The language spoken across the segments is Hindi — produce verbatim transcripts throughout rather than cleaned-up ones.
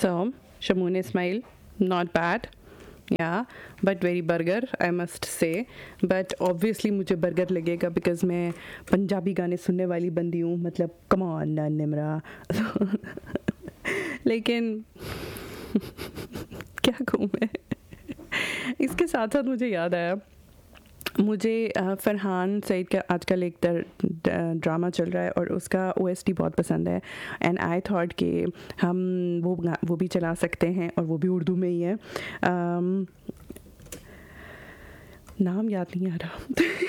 So, Shamoon Ismail, not bad. Yeah, but very burger, I must say. But obviously मुझे burger लगेगा because मैं पंजाबी गाने सुनने वाली बंदी हूँ. मतलब come on ना निमरा. लेकिन क्या कहूँ मैं. इसके साथ साथ मुझे याद आया, मुझे फरहान सईद का आजकल एक ड्रामा चल रहा है और उसका ओएसटी बहुत पसंद है. एंड आई थॉट कि हम वो वो भी चला सकते हैं और वो भी उर्दू में ही है. um, नाम याद नहीं आ रहा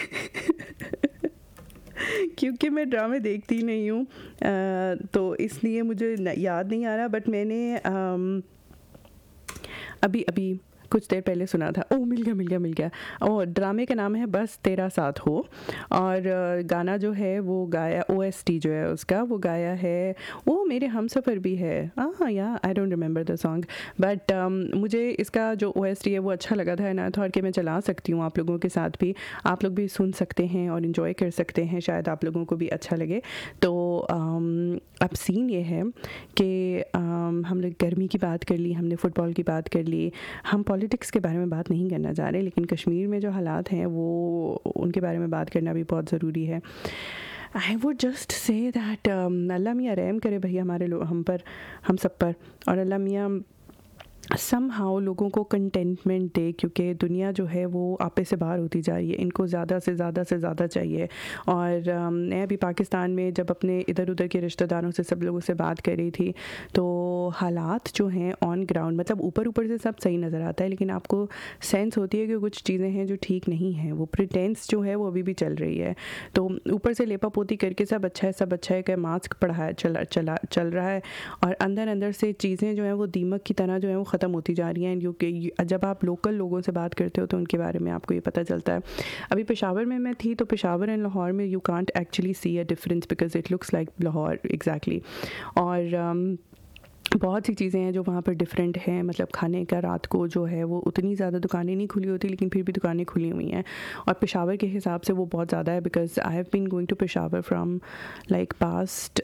क्योंकि मैं ड्रामे देखती नहीं हूँ, तो इसलिए मुझे याद नहीं आ रहा. बट मैंने um, अभी अभी कुछ देर पहले सुना था. ओह मिल गया मिल गया मिल गया और ड्रामे का नाम है बस तेरा साथ हो. और गाना जो है वो गाया, ओएसटी जो है उसका वो गाया है, वो मेरे हम सफ़र भी है. हाँ या I don't remember the song. But मुझे इसका जो ओएसटी है वो अच्छा लगा था. ना थॉट कि मैं चला सकती हूँ आप लोगों के साथ भी, आप लोग भी सुन सकते हैं और इन्जॉय कर सकते हैं. शायद आप लोगों को भी अच्छा लगे. तो um, अब सीन ये है कि um, हम लोग गर्मी की बात कर ली, हमने फ़ुटबॉल की बात कर ली, हम पॉलिटिक्स के बारे में बात नहीं करना चाह रहे, लेकिन कश्मीर में जो हालात हैं वो उनके बारे में बात करना भी बहुत ज़रूरी है. I would just say that अल्लाह मियाँ रहम करे भैया हमारे लोग हम पर, हम सब पर. और अल्लाह मियाँ समहाउ लोगों को कंटेंटमेंट दे, क्योंकि दुनिया जो है वो आपे से बाहर होती जा रही है. इनको ज़्यादा से ज़्यादा से ज़्यादा चाहिए. और मैं अभी पाकिस्तान में जब अपने इधर उधर के रिश्तेदारों से सब लोगों से बात कर रही थी, तो हालात जो हैं ऑन ग्राउंड, मतलब ऊपर ऊपर से सब सही नज़र आता है, लेकिन आपको सेंस होती है कि कुछ चीज़ें हैं जो ठीक नहीं हैं. वो प्रिटेंस जो है वो अभी भी चल रही है. तो ऊपर से लेपा पोती करके सब अच्छा है सब अच्छा है कि मास्क पढ़ा चला चला चल रहा है, और अंदर अंदर से चीज़ें जो हैं वो दीमक की तरह जो है वो ख़त्म होती जा रही हैं. क्योंकि जब आप लोकल लोगों से बात करते हो तो उनके बारे में आपको ये पता चलता है. अभी पेशावर में मैं थी, तो पेशावर एंड लाहौर में you can't actually see a difference because it looks like Lahore exactly. और um, बहुत सी चीज़ें हैं जो वहाँ पर डिफरेंट हैं. मतलब खाने का रात को जो है वो उतनी ज़्यादा दुकानें नहीं खुली होती, लेकिन फिर भी दुकानें खुली हुई हैं. और पेशावर के हिसाब से वो बहुत ज़्यादा है, because I have been going to Peshawar from like past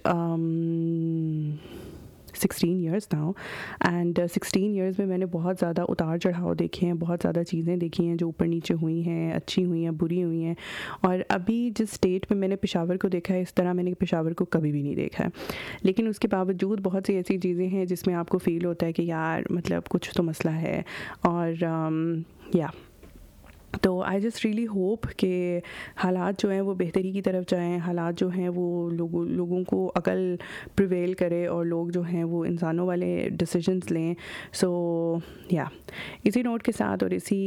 sixteen years now. And sixteen years में मैंने बहुत ज़्यादा उतार चढ़ाव देखे हैं, बहुत ज़्यादा चीज़ें देखी हैं जो ऊपर नीचे हुई हैं, अच्छी हुई हैं, बुरी हुई हैं. और अभी जिस स्टेट में मैंने पेशावर को देखा है, इस तरह मैंने पेशावर को कभी भी नहीं देखा है. लेकिन उसके बावजूद बहुत सी ऐसी चीज़ें हैं जिसमें आपको फ़ील होता है कि यार मतलब कुछ तो मसला है. और या um, तो आई जस्ट रियली होप कि हालात जो हैं वो बेहतरी की तरफ जाएं, हालात जो हैं वो लोगों लोगों को अकल प्रिवेल करे और लोग जो हैं वो इंसानों वाले डिसीजंस लें. सो या इसी नोट के साथ और इसी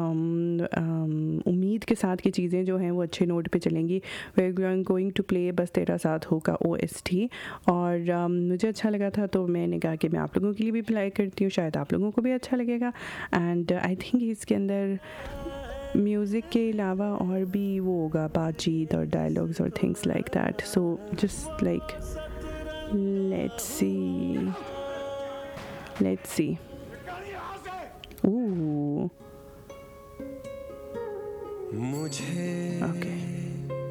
उम्मीद के साथ कि चीज़ें जो हैं वो अच्छे नोट पे चलेंगी. We are going to play बस तेरा साथ हो का ओ एस टी. और um, मुझे अच्छा लगा था तो मैंने कहा कि मैं आप लोगों के लिए भी प्ले करती हूँ, शायद आप लोगों को भी अच्छा लगेगा. एंड आई थिंक इसके अंदर म्यूज़िक के अलावा और भी वो होगा बातचीत और डायलॉग्स और things like that. So just like let's see let's see ओह मुझे ओके